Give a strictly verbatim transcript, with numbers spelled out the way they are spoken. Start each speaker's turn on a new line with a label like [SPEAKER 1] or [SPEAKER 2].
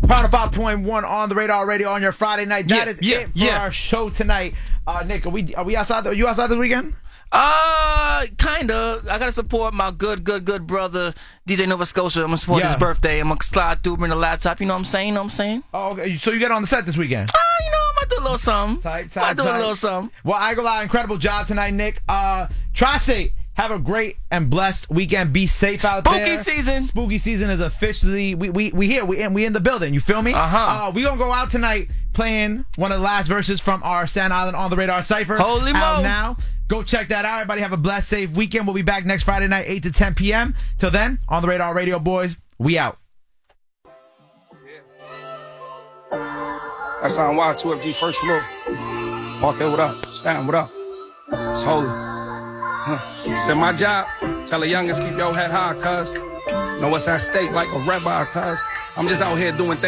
[SPEAKER 1] Pound of five point one on the Radar Radio on your Friday night. That
[SPEAKER 2] Yeah,
[SPEAKER 1] is
[SPEAKER 2] yeah,
[SPEAKER 1] it for
[SPEAKER 2] yeah.
[SPEAKER 1] our show tonight. Uh, Nick, are we are we outside? Are you outside this weekend?
[SPEAKER 2] Uh, kinda. I gotta support my good, good, good brother, D J Nova Scotia. I'm gonna support
[SPEAKER 1] Yeah.
[SPEAKER 2] his birthday. I'm gonna slide through, bring the laptop. You know what I'm saying? You know what I'm saying?
[SPEAKER 1] Oh, okay. So you get on the set this weekend?
[SPEAKER 2] Ah, you know, I might do a little something.
[SPEAKER 1] Tight, tight,
[SPEAKER 2] Might do
[SPEAKER 1] tight.
[SPEAKER 2] a little something.
[SPEAKER 1] Well, I go lie, incredible job tonight, Nick. Uh, Tri-State, have a great and blessed weekend. Be safe out
[SPEAKER 2] Spooky
[SPEAKER 1] there.
[SPEAKER 2] season.
[SPEAKER 1] Spooky season is officially we we we here. We in we in the building. You feel me?
[SPEAKER 2] Uh-huh.
[SPEAKER 1] Uh, we gonna go out tonight playing one of the last verses from our Staten Island on the Radar cipher.
[SPEAKER 2] Holy
[SPEAKER 1] out
[SPEAKER 2] mo!
[SPEAKER 1] now. Go check that out. Everybody have a blessed, safe weekend. We'll be back next Friday night, eight to ten p.m. Till then, on the Radar Radio, boys. We out.
[SPEAKER 3] That's on Y two F G first floor. Parquet, what up? Stan, what up? It's holy. Huh. Said my job, tell the youngest keep your head high, cuz. Know what's at stake like a rabbi, cuz. I'm just out here doing things.